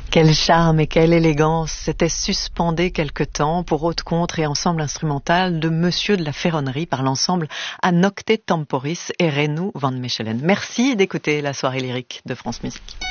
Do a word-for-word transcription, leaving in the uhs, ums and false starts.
Quel charme et quelle élégance. C'était Suspendé quelque temps pour haute contre et ensemble instrumental de Monsieur de la Ferronnerie par l'ensemble A Nocte Temporis et Renu van Mechelen. Merci d'écouter la soirée lyrique de France Musique.